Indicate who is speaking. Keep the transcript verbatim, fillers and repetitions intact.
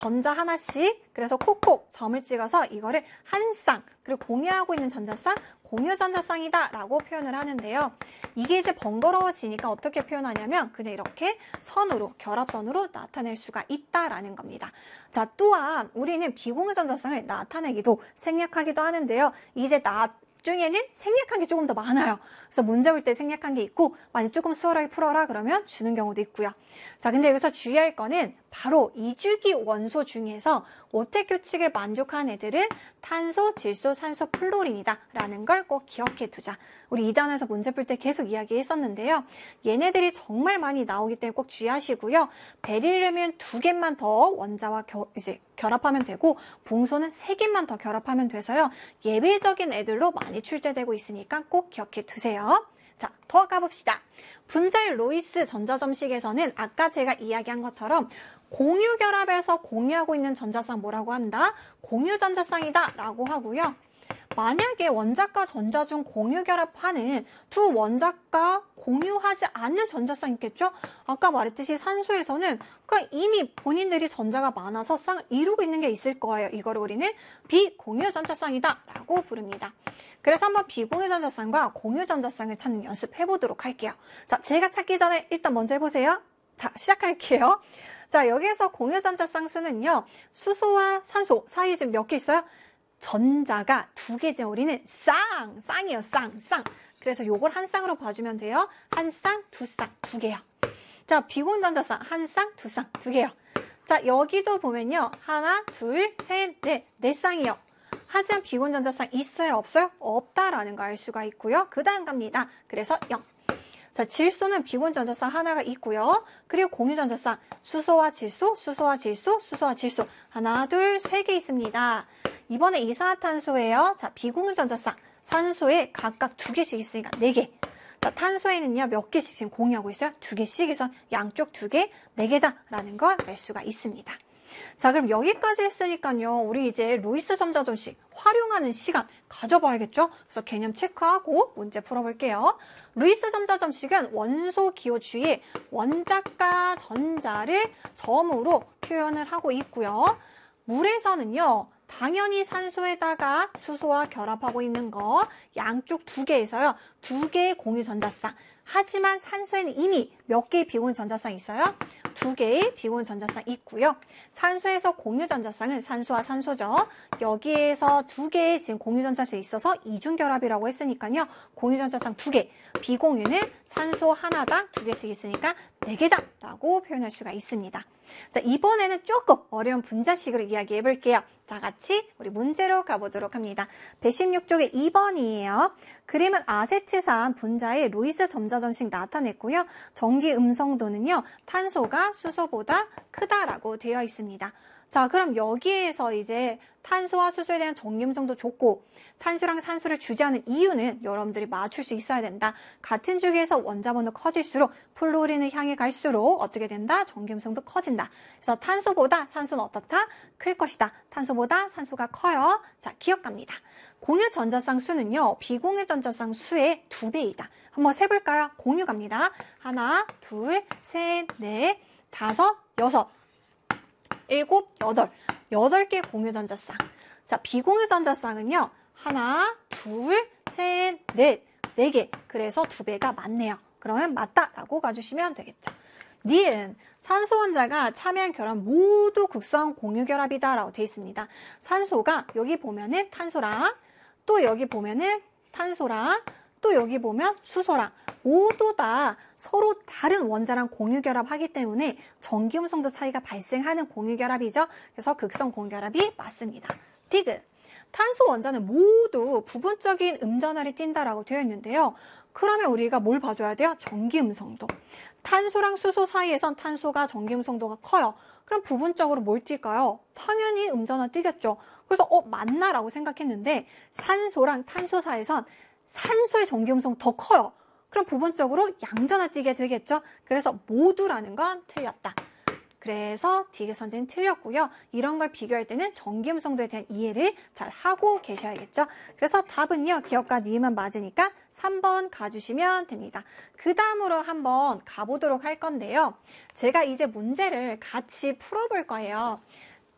Speaker 1: 전자 하나씩, 그래서 콕콕 점을 찍어서 이거를 한 쌍, 그리고 공유하고 있는 전자쌍, 공유 전자쌍이다 라고 표현을 하는데요. 이게 이제 번거로워지니까 어떻게 표현하냐면 그냥 이렇게 선으로, 결합선으로 나타낼 수가 있다라는 겁니다. 자, 또한 우리는 비공유 전자쌍을 나타내기도 생략하기도 하는데요. 이제 나중에는 생략한 게 조금 더 많아요. 그래서 문제 볼 때 생략한 게 있고, 만약 조금 수월하게 풀어라 그러면 주는 경우도 있고요. 자, 근데 여기서 주의할 거는 바로 이주기 원소 중에서 오택 규칙을 만족한 애들은 탄소, 질소, 산소, 플로린이다 라는 걸 꼭 기억해 두자. 우리 이 단원에서 문제 풀 때 계속 이야기했었는데요. 얘네들이 정말 많이 나오기 때문에 꼭 주의하시고요. 베릴륨은 두 개만 더 원자와 겨, 이제 결합하면 되고, 붕소는 세 개만 더 결합하면 돼서요. 예외적인 애들로 많이 출제되고 있으니까 꼭 기억해 두세요. 자, 더 가봅시다. 분자의 로이스 전자점식에서는 아까 제가 이야기한 것처럼 공유 결합에서 공유하고 있는 전자쌍 뭐라고 한다? 공유 전자쌍이다 라고 하고요. 만약에 원자과 전자 중 공유 결합하는 두 원자과 공유하지 않는 전자쌍 있겠죠? 아까 말했듯이 산소에서는 그러니까 이미 본인들이 전자가 많아서 쌍을 이루고 있는 게 있을 거예요. 이거를 우리는 비공유 전자쌍이다 라고 부릅니다. 그래서 한번 비공유 전자쌍과 공유 전자쌍을 찾는 연습 해보도록 할게요. 자, 제가 찾기 전에 일단 먼저 해보세요. 자, 시작할게요. 자, 여기에서 공유 전자쌍 수는요, 수소와 산소 사이에 지금 몇 개 있어요? 전자가 두 개지. 우리는 쌍, 쌍이에요. 쌍, 쌍. 그래서 요걸 한 쌍으로 봐주면 돼요. 한 쌍, 두 쌍, 두 개요. 자, 비공유 전자쌍 한 쌍, 두 쌍, 두 개요. 자, 여기도 보면요. 하나, 둘, 셋, 넷, 네 쌍이요. 하지만 비공유 전자쌍 있어요? 없어요? 없다라는 걸 알 수가 있고요. 그 다음 갑니다. 그래서 영. 자, 질소는 비공유 전자쌍 하나가 있고요. 그리고 공유 전자쌍 수소와 질소, 수소와 질소, 수소와 질소 하나, 둘, 세 개 있습니다. 이번에 이산화탄소예요. 자, 비공유 전자쌍 산소에 각각 두 개씩 있으니까 네 개. 자, 탄소에는요 몇 개씩 지금 공유하고 있어요? 두 개씩 해서 양쪽 두 개, 네 개다라는 걸 알 수가 있습니다. 자, 그럼 여기까지 했으니까요. 우리 이제 로이스 전자점식 활용하는 시간 가져봐야겠죠? 그래서 개념 체크하고 문제 풀어볼게요. 루이스 전자점식은 원소 기호 주위에 원자과 전자를 점으로 표현을 하고 있고요. 물에서는요. 당연히 산소에다가 수소와 결합하고 있는 거 양쪽 두 개에서요. 두 개의 공유 전자쌍. 하지만 산소에는 이미 몇 개의 비공유 전자쌍이 있어요? 두 개의 비공유 전자쌍 있고요. 산소에서 공유 전자쌍은 산소와 산소죠. 여기에서 두 개의 지금 공유 전자쌍이 있어서 이중결합이라고 했으니까요. 공유 전자쌍 두 개, 비공유는 산소 하나당 두 개씩 있으니까 네 개다 라고 표현할 수가 있습니다. 자, 이번에는 조금 어려운 분자식으로 이야기해 볼게요. 자, 같이 우리 문제로 가보도록 합니다. 백십육 쪽에 이 번이에요. 그림은 아세트산 분자의 루이스 전자점식 나타냈고요. 전기 음성도는요, 탄소가 수소보다 크다라고 되어 있습니다. 자, 그럼 여기에서 이제 탄소와 수소에 대한 전기 음성도 좋고 탄소랑 산소를 주재하는 이유는 여러분들이 맞출 수 있어야 된다. 같은 주기에서 원자번호 커질수록 플로린을 향해 갈수록 어떻게 된다? 전기 음성도 커진다. 그래서 탄소보다 산소는 어떻다? 클 것이다. 탄소보다 산소가 커요. 자, 기억 갑니다. 공유 전자쌍 수는요, 비공유 전자쌍 수의 두 배이다. 한번 세볼까요? 공유 갑니다. 하나, 둘, 셋, 넷, 다섯, 여섯, 일곱, 여덟. 여덟 개 공유 전자쌍. 자, 비공유 전자쌍은요, 하나, 둘, 셋, 넷, 네 개. 그래서 두 배가 맞네요. 그러면 맞다라고 가주시면 되겠죠. 니은, 산소 원자가 참여한 결합 모두 극성 공유 결합이다라고 되어 있습니다. 산소가 여기 보면은 탄소랑, 또 여기 보면은 탄소랑, 또 여기 보면 수소랑 모두 다 서로 다른 원자랑 공유 결합하기 때문에 전기 음성도 차이가 발생하는 공유 결합이죠. 그래서 극성 공유 결합이 맞습니다. 디귿. 탄소 원자는 모두 부분적인 음전하를 띈다라고 되어 있는데요. 그러면 우리가 뭘 봐줘야 돼요? 전기 음성도. 탄소랑 수소 사이에선 탄소가 전기 음성도가 커요. 그럼 부분적으로 뭘 띌까요? 당연히 음전하 띄겠죠. 그래서 어 맞나라고 생각했는데 산소랑 탄소 사이에선 산소의 전기 음성 더 커요. 그럼 부분적으로 양전하 띄게 되겠죠. 그래서 모두라는 건 틀렸다. 그래서 디귿 선지는 틀렸고요. 이런 걸 비교할 때는 전기 음성도에 대한 이해를 잘 하고 계셔야겠죠. 그래서 답은요. 기억과 니은만 맞으니까 삼 번 가주시면 됩니다. 그 다음으로 한번 가보도록 할 건데요. 제가 이제 문제를 같이 풀어볼 거예요.